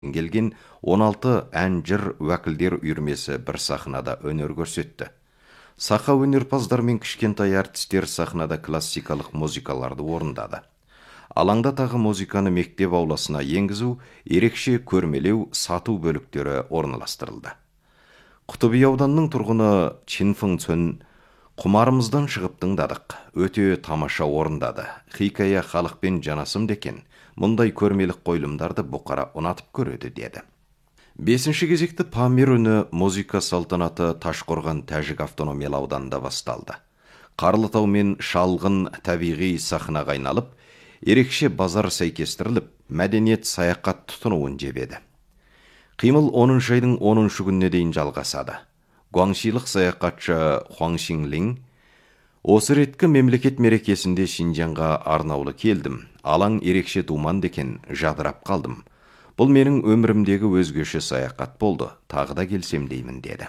келген 16 ән жыр уәкілдер үйірмесі бір сахнада өнер көрсетті. Сақа өнерпаздар мен кішкентай әртістер сахнада классикалық музыкаларды орындады. Алаңда тағы музыканы мектеп ауласына енгізу, ерекше көрмелеу, сату бөліктері орналастырылды. Құтыби ауданның тұрғыны Чинфың Цөн құмарымыздан шығып тыңдадық. Өте тамаша орындады. Хикая халықпен жанасым декен. Мұндай көрмелік қойылымдарды бұқара ұнатып көреді деді. 5-ші кезекті Памир үні музыка салтанаты Ташқорған Тәжік автономиялы ауданында басталды. Қарлытау мен Шалғын табиғи сахнаға айналып, ерекше базар сәйкестіріліп, мәдениет саяхат тұтынуын жебеді. Қимыл 10 айдың 10 күніне дейін жалғасады. Гуаңшилық саяхатшы Хуаң Шинлин: осы реткі мемлекет мерекесінде Шинжанға арнаулы келдім. Алаң ерекше думан декен, жадырап қалдым. Бұл менің өмірімдегі өзгеше саяхат болды. Тағы да келсем деймін деді.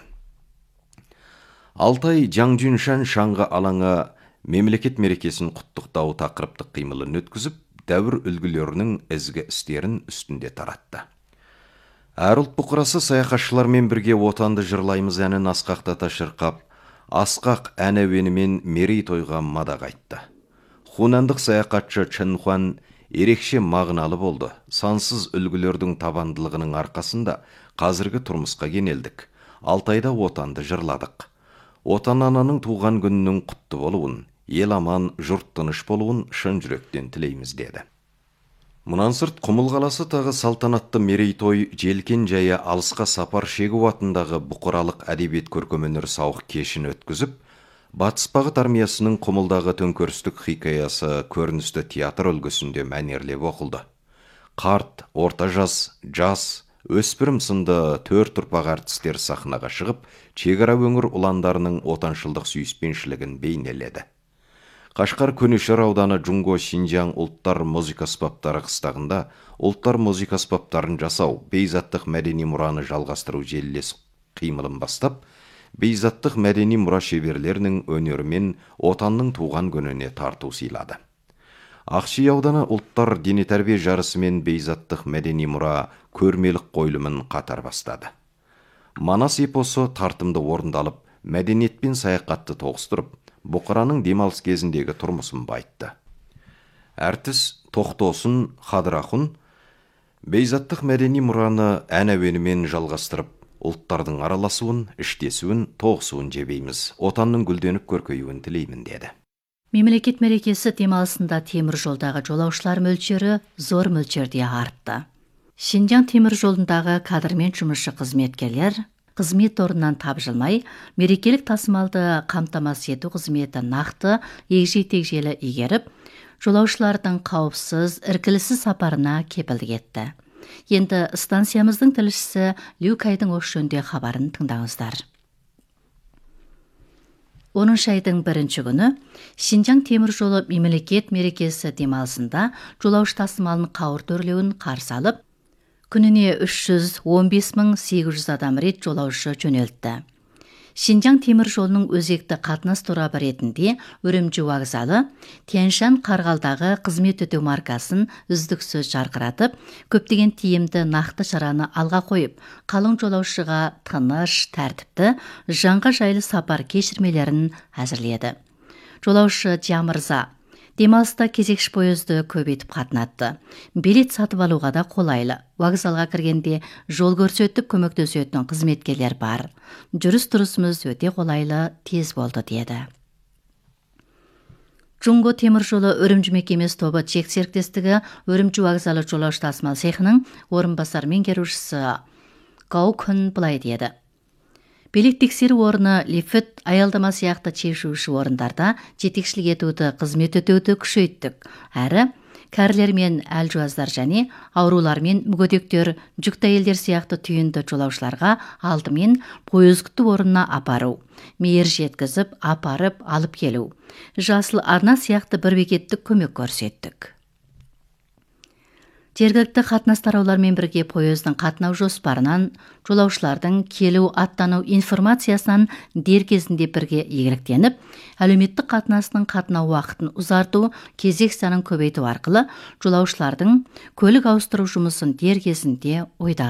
Алтай Жаңжүншан шаңғы алаңы мемлекет мерекесін құттықтау тақырыптық қимылын өткізіп, дәуір үлгілерінің ізгі істерін үстінде таратты. Әр ұлт бұқырасы саяхатшылармен бірге отанды жырлаймыз әнін асқақтата шырқап, асқақ ән әуенімен мерейтойға мадақ айтты. Хунандық саяхатшы Чын Хуан ерекше мағыналы болды. Сансыз үлгілердің табандылығының арқасында қазіргі тұрмысқа кенелдік. Алтайда отанды жырладық. Отан ананың туған күнінің құтты болуын, ел аман, жұрт тыныш болуын шын жүректен тілейміз деді. Мұнан сырт Құмыл қаласы тағы салтанатты мерейтой желкен жайы алысқа сапар шегу атындағы бұқаралық әдебиет көркемөнер сауық кешін өткізіп, Батыс бағыт армиясының Құмылдағы төңкерістік хикаясы көріністі театр үлгісінде мәнерлеп оқылды. Қарт, орта жас, өспірім сынды 4 ұрпақ әртістер сахнаға шығып, шекара өңір ұландарының отаншылдық сүйіспеншілігін бейнеледі. Қашқар Көнешер ауданы Джунго Шинжаң ұлттар музыка аспаптары қыстағында ұлттар музыка аспаптарын жасау, бейзаттық мәдени мұраны жалғастыру желілес қимылын бастап, бейзаттық мәдени мұра шеберлерінің өнерімен отанның туған күніне тарту сыйлады. Ақши ауданы ұлттар дене тәрбие жарысы мен бейзаттық мәдени мұра көрмелік қойылымын қатар бастады. Манас эпосы тартымды орындалып, мәдениетпен саяхатты тоғыстырып, бұқараның демалыс кезіндегі тұрмысын байытты. Әртіс Тоқтосын Хадырахун бейзаттық мәдени мұраны ән әуенімен жалғастырып, ұлттардың араласуын, іштесуін, тоғысуын жебейміз, отанның гүлденіп көркеюін тілеймін деді. Мемлекет мерекесі демалысында темір жолдағы жолаушылар мөлшері зор мөлшерде артты. Шинжаң темір жолындағы кадрмен жұмысшы қызметкерлер қызмет орнынан тапжылмай, мерекелік тасымалды қамтамасыз ету қызметі нақты егжей-тегжейлі игеріп, жолаушылардың қауіпсіз, іркіліссіз сапарына кепілдік етті. Енді станциямыздың тілшісі Люкайдың осы жөнінде хабарын тыңдаңыздар. 10 айдың 1 күні Шинжаң темір жолы мемлекет мерекесі демалысында жолаушы тасымалын қауырт өрлеуін қарсы алып, күніне 315.800 адам рет жолаушы жөнелтті. Шинжаң темір жолының өзекті қатынас торабы ретінде Үрімжі вокзалы Тянь-Шань Қарғалдағы қызмет өтеу маркасын үздіксіз жарқыратып, көптеген тиімді нақты шараны алға қойып, қалың жолаушыға тыныш, тәртіпті, жанға жайлы сапар кешірмелерін әзірледі. Жолаушы Жамырза демалыста кезекші пойызды көбейтіп қатынатты. Билет сатып алуға да қолайлы. Вокзалға кіргенде жол көрсетіп көмектесетін қызметкерлер бар. Жүріс-тұрысымыз өте қолайлы, тез болды деді. Джунго темір жолы Үрімжі мекемесі тобы чек серіктестігі Үрімжі вокзалы жолаушы тасымал цехының орынбасар меңгерушісі Гау Күн былай деді. Билет тексеру орны, лифт, аялдама сияқты шешуші орындарда жетекшілік етуді, қызмет өтеуді күшейттік. Әрі, кәрілер мен әлжуаздар және аурулар мен мүгедектер, жүкті әйелдер сияқты түйінді жолаушыларға алдымен пойыз күту орнына апару, мейір жеткізіп, апарып, алып келу. Жасыл арна сияқты бір бекеттік көмек көрсеттік. Жергілікті қатынас тараулармен бірге поездың қатынау жоспарынан, жолаушылардың келу аттану информациясынан дер кезінде бірге игіліктеніп, әлеуметтік қатынасының қатынау уақытын ұзарту, кезек санын көбейту арқылы жолаушылардың көлік ауыстыру жұмысын дер кезінде ойда